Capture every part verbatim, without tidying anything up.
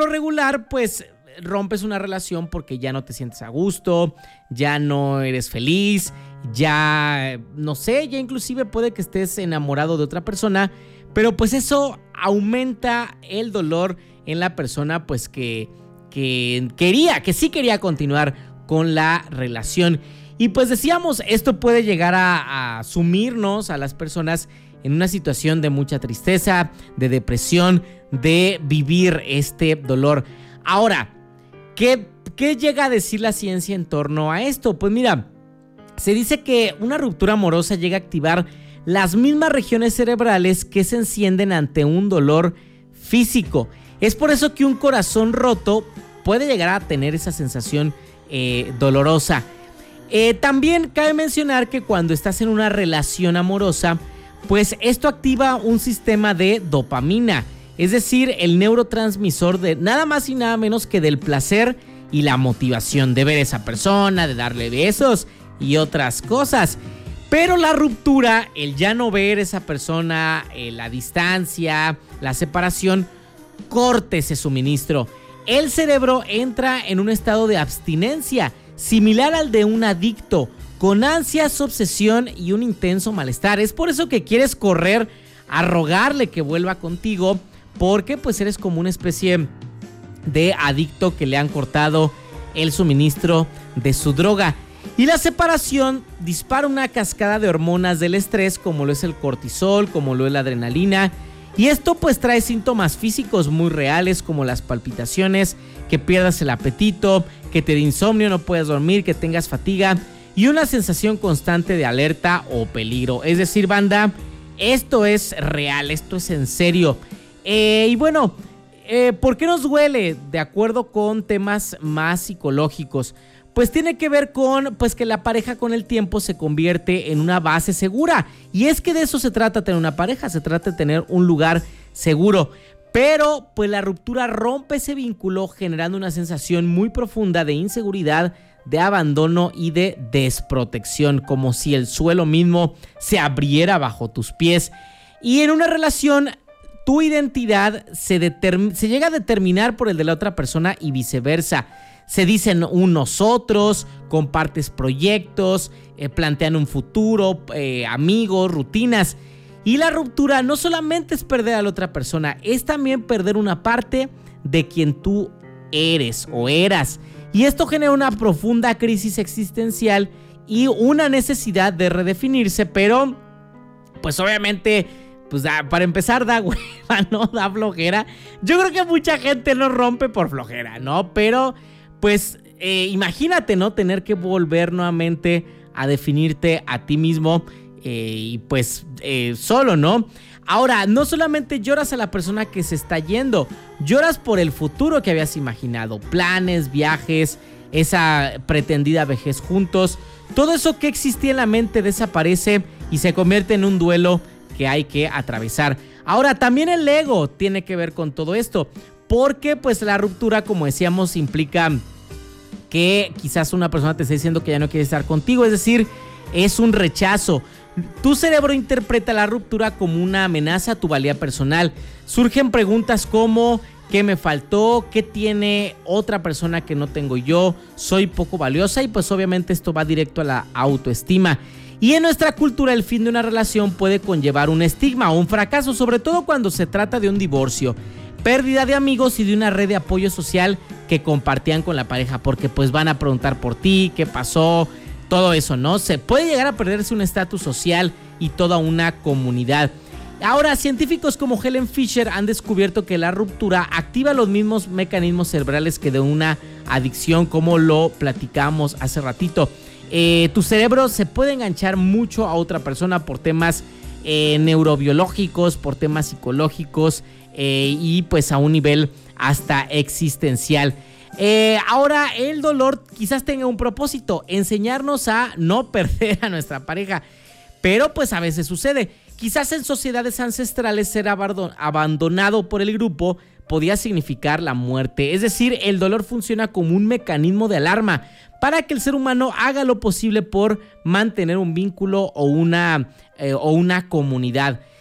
lo regular, pues rompes una relación porque ya no te sientes a gusto, ya no eres feliz, ya, no sé, ya inclusive puede que estés enamorado de otra persona, pero pues eso aumenta el dolor en la persona pues que, que quería, que sí quería continuar con la relación. Y pues decíamos, esto puede llegar a, a sumirnos a las personas en una situación de mucha tristeza, de depresión, de vivir este dolor. Ahora, ¿qué, qué llega a decir la ciencia en torno a esto? Pues mira, se dice que una ruptura amorosa llega a activar las mismas regiones cerebrales que se encienden ante un dolor físico. Es por eso que un corazón roto puede llegar a tener esa sensación eh, dolorosa. Eh, también cabe mencionar que cuando estás en una relación amorosa, pues esto activa un sistema de dopamina, es decir, el neurotransmisor de nada más y nada menos que del placer y la motivación de ver a esa persona, de darle besos y otras cosas. Pero la ruptura, el ya no ver a esa persona, eh, la distancia, la separación, corta ese suministro. El cerebro entra en un estado de abstinencia, similar al de un adicto, con ansias, obsesión y un intenso malestar. Es por eso que quieres correr a rogarle que vuelva contigo, porque pues eres como una especie de adicto que le han cortado el suministro de su droga. Y la separación dispara una cascada de hormonas del estrés, como lo es el cortisol, como lo es la adrenalina, y esto pues trae síntomas físicos muy reales, como las palpitaciones, que pierdas el apetito, que te dé insomnio, no puedas dormir, que tengas fatiga y una sensación constante de alerta o peligro. Es decir, banda, esto es real, esto es en serio. Eh, y bueno, eh, ¿por qué nos duele? De acuerdo con temas más psicológicos, pues tiene que ver con pues que la pareja con el tiempo se convierte en una base segura. Y es que de eso se trata tener una pareja, se trata de tener un lugar seguro. Pero pues la ruptura rompe ese vínculo, generando una sensación muy profunda de inseguridad, de abandono y de desprotección, como si el suelo mismo se abriera bajo tus pies. Y en una relación, tu identidad se, determ- se llega a determinar por el de la otra persona y viceversa. Se dicen un nosotros, compartes proyectos, eh, plantean un futuro, eh, amigos, rutinas. Y la ruptura no solamente es perder a la otra persona, es también perder una parte de quien tú eres o eras. Y esto genera una profunda crisis existencial y una necesidad de redefinirse, pero pues obviamente, pues da, para empezar da hueva, ¿no? Da flojera. Yo creo que mucha gente lo rompe por flojera, ¿no? Pero pues eh, imagínate, ¿no? Tener que volver nuevamente a definirte a ti mismo eh, y pues eh, solo, ¿no? Ahora, no solamente lloras a la persona que se está yendo, lloras por el futuro que habías imaginado, planes, viajes, esa pretendida vejez juntos. Todo eso que existía en la mente desaparece y se convierte en un duelo que hay que atravesar. Ahora, también el ego tiene que ver con todo esto, porque pues la ruptura, como decíamos, implica que quizás una persona te esté diciendo que ya no quiere estar contigo, es decir, es un rechazo. Tu cerebro interpreta la ruptura como una amenaza a tu valía personal. Surgen preguntas como: ¿qué me faltó? ¿Qué tiene otra persona que no tengo yo? ¿Soy poco valiosa? Y pues obviamente esto va directo a la autoestima. Y en nuestra cultura el fin de una relación puede conllevar un estigma o un fracaso, sobre todo cuando se trata de un divorcio, pérdida de amigos y de una red de apoyo social que compartían con la pareja, porque pues van a preguntar por ti, qué pasó, todo eso, ¿no? Se puede llegar a perderse un estatus social y toda una comunidad. Ahora, científicos como Helen Fisher han descubierto que la ruptura activa los mismos mecanismos cerebrales que de una adicción, como lo platicamos hace ratito. Eh, tu cerebro se puede enganchar mucho a otra persona por temas eh, neurobiológicos, por temas psicológicos eh, y pues a un nivel hasta existencial. Eh, ahora, el dolor quizás tenga un propósito: enseñarnos a no perder a nuestra pareja, pero pues a veces sucede. Quizás en sociedades ancestrales ser abandonado por el grupo podía significar la muerte. Es decir, el dolor funciona como un mecanismo de alarma para que el ser humano haga lo posible por mantener un vínculo o una, eh, o una comunidad.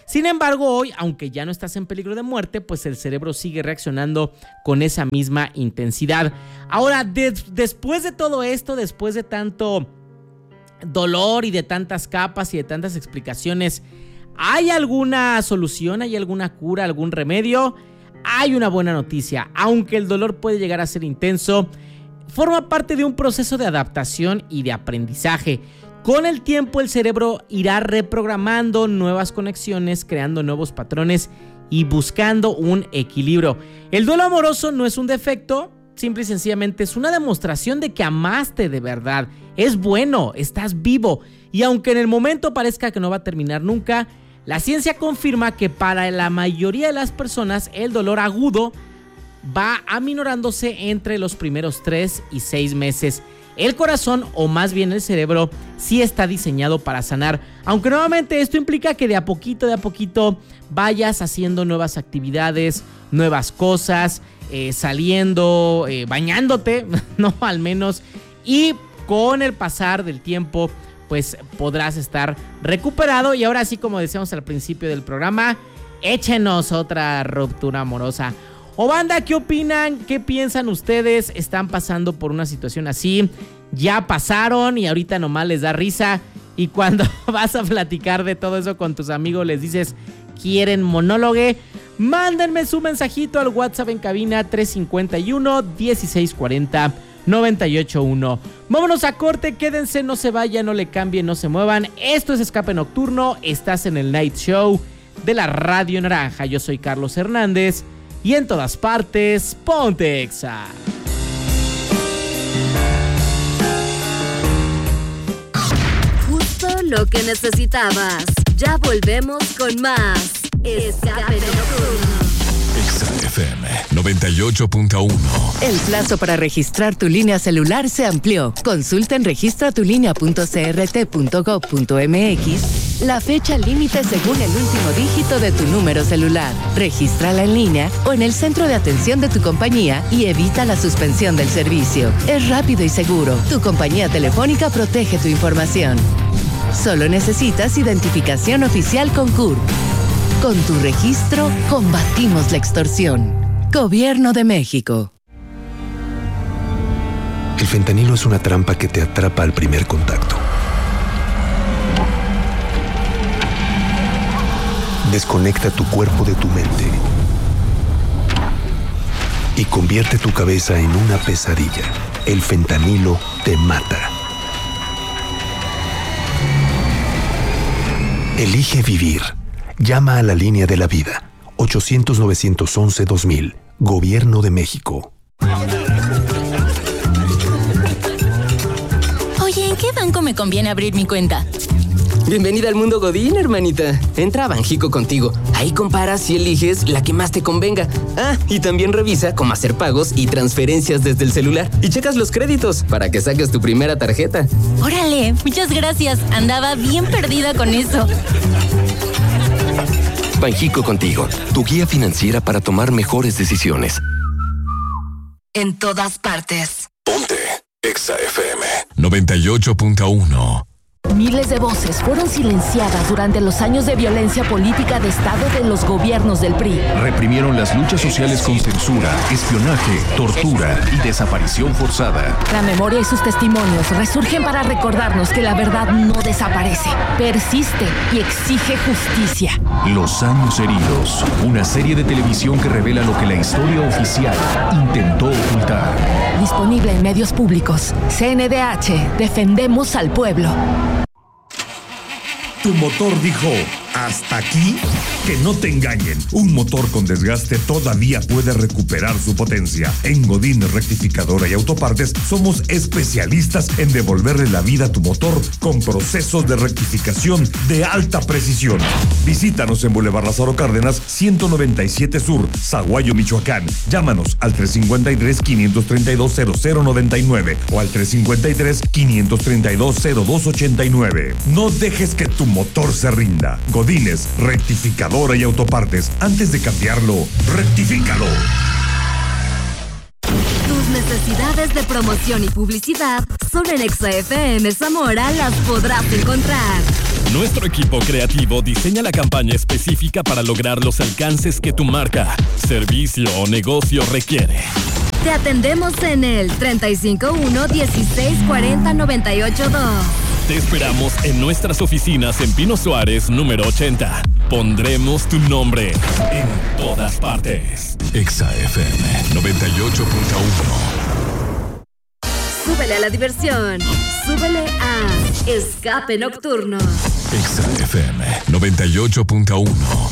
Sin embargo, hoy, aunque ya no estás en peligro de muerte, pues el cerebro sigue reaccionando con esa misma intensidad. Ahora, de- después de todo esto, después de tanto dolor y de tantas capas y de tantas explicaciones, ¿hay alguna solución? ¿Hay alguna cura? ¿Algún remedio? Hay una buena noticia. Aunque el dolor puede llegar a ser intenso, forma parte de un proceso de adaptación y de aprendizaje. Con el tiempo el cerebro irá reprogramando nuevas conexiones, creando nuevos patrones y buscando un equilibrio. El duelo amoroso no es un defecto, simple y sencillamente es una demostración de que amaste de verdad. Es bueno, estás vivo, y aunque en el momento parezca que no va a terminar nunca, la ciencia confirma que para la mayoría de las personas el dolor agudo va aminorándose entre los primeros tres y seis meses. El corazón, o más bien el cerebro, sí está diseñado para sanar, aunque nuevamente esto implica que de a poquito, de a poquito vayas haciendo nuevas actividades, nuevas cosas, eh, saliendo, eh, bañándote, no al menos, y con el pasar del tiempo pues podrás estar recuperado. Y ahora sí, como decíamos al principio del programa, échenos otra ruptura amorosa. O banda, ¿qué opinan? ¿Qué piensan ustedes? ¿Están pasando por una situación así? ¿Ya pasaron y ahorita nomás les da risa? Y cuando vas a platicar de todo eso con tus amigos les dices, ¿quieren monólogo? Mándenme su mensajito al WhatsApp en cabina tres cinco uno, dieciséis cuarenta, noventa y ocho uno. Vámonos a corte, quédense, no se vayan, no le cambien, no se muevan. Esto es Escape Nocturno, estás en el Night Show de la Radio Naranja. Yo soy Carlos Hernández y en todas partes, ponte Exa. Justo lo que necesitabas. Ya volvemos con más Escape Nocturno. Exa F M noventa y ocho punto uno. El plazo para registrar tu línea celular se amplió. Consulta en registra tu línea punto c r t punto gov punto m x la fecha límite según el último dígito de tu número celular. Regístrala en línea o en el centro de atención de tu compañía y evita la suspensión del servicio. Es rápido y seguro. Tu compañía telefónica protege tu información. Solo necesitas identificación oficial con C U R P. Con tu registro, combatimos la extorsión. Gobierno de México. El fentanilo es una trampa que te atrapa al primer contacto. Desconecta tu cuerpo de tu mente y convierte tu cabeza en una pesadilla. El fentanilo te mata. Elige vivir. Llama a la línea de la vida. ochocientos, novecientos once, dos mil. Gobierno de México. Oye, ¿en qué banco me conviene abrir mi cuenta? Bienvenida al mundo Godín, hermanita. Entra a Banjico Contigo. Ahí comparas y eliges la que más te convenga. Ah, y también revisa cómo hacer pagos y transferencias desde el celular. Y checas los créditos para que saques tu primera tarjeta. Órale, muchas gracias. Andaba bien perdida con eso. Banjico Contigo, tu guía financiera para tomar mejores decisiones. En todas partes. Ponte Exa F M noventa y ocho punto uno. Miles de voces fueron silenciadas durante los años de violencia política de Estado de los gobiernos del P R I. Reprimieron las luchas sociales con censura, espionaje, tortura y desaparición forzada. La memoria y sus testimonios resurgen para recordarnos que la verdad no desaparece, persiste y exige justicia. Los años heridos, una serie de televisión que revela lo que la historia oficial intentó ocultar. Disponible en medios públicos. C N D H, defendemos al pueblo. Tu motor dijo, ¿hasta aquí? Que no te engañen. Un motor con desgaste todavía puede recuperar su potencia. En Godín Rectificadora y Autopartes somos especialistas en devolverle la vida a tu motor con procesos de rectificación de alta precisión. Visítanos en Boulevard Lázaro Cárdenas, ciento noventa y siete Sur, Zaguayo, Michoacán. Llámanos al tres cinco tres, cinco tres dos, cero cero nueve nueve o al tres cinco tres, cinco tres dos, cero dos ocho nueve. No dejes que tu motor se rinda. Godínez Rectificadora y Autopartes. Antes de cambiarlo, rectifícalo. Tus necesidades de promoción y publicidad solo en Exa F M Zamora las podrás encontrar. Nuestro equipo creativo diseña la campaña específica para lograr los alcances que tu marca, servicio o negocio requiere. Te atendemos en el treinta y cinco uno, dieciséis cuarenta, noventa y ocho dos. Te esperamos en nuestras oficinas en Pino Suárez, número ochenta. Pondremos tu nombre en todas partes. Exa F M noventa y ocho punto uno. Súbele a la diversión. Súbele a Escape Nocturno. Exa F M noventa y ocho punto uno.